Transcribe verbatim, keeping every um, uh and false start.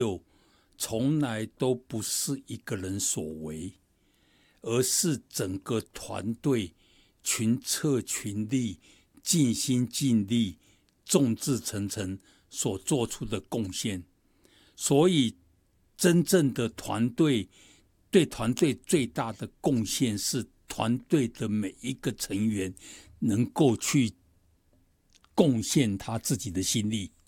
从来都不是一个人所为，而是整个团队群策群力、尽心尽力、众志成城所做出的贡献。所以真正的团队，对团队最大的贡献是团队的每一个成员能够去贡献他自己的心力。